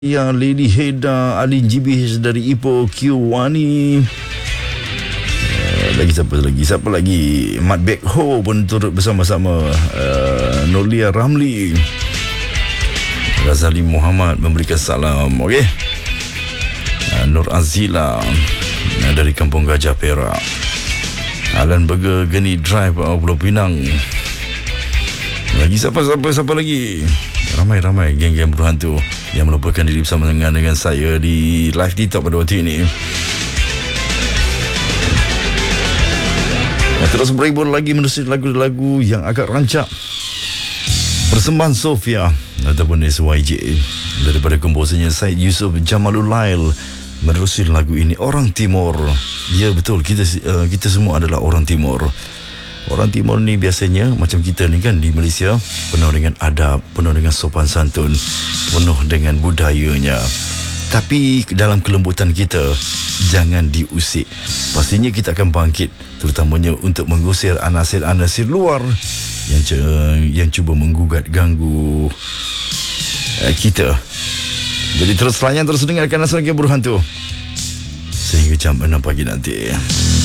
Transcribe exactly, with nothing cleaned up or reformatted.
Ya, Lady Heda, Alin G B H dari Ipoh, Q Wani. Uh, lagi siapa lagi? Siapa lagi? Mat Bek Ho pun turut bersama-sama. Uh, Nolia Ramli. Razali Muhammad memberikan salam. Okey. Uh, Nur Azila uh, dari Kampung Gajah Perak. Alan Burger Geni Drive, uh, Pulau Pinang. Lagi siapa, siapa, siapa lagi? Ramai-ramai geng-geng berhantu yang melupakan diri bersama dengan, dengan saya di live TikTok pada waktu ini. Terus berhibur lagi menerusi lagu-lagu yang agak rancak. Persembahan Sofia ataupun S Y J daripada komposernya Syed Yusof Jamalul Lail menerusi lagu ini, Orang Timur. Ya, betul, kita uh, kita semua adalah orang Timur. Orang Timur ni biasanya macam kita ni kan, di Malaysia penuh dengan adab, penuh dengan sopan santun, penuh dengan budayanya. Tapi dalam kelembutan kita, jangan diusik. Pastinya kita akan bangkit, terutamanya untuk mengusir anasir-anasir luar yang yang cuba menggugat ganggu eh, kita. Jadi terus layan, terus dengarkan Asal Game Berhantu sehingga jam enam pagi nanti.